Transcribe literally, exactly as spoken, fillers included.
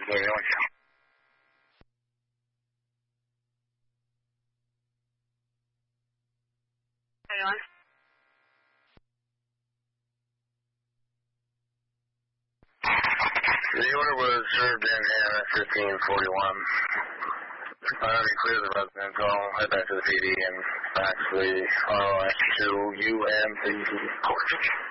What are you doing? Are you on? The order was served in at fifteen forty-one. I already cleared the residence, so I'll head back to the P D and fax the R O S to U M P D.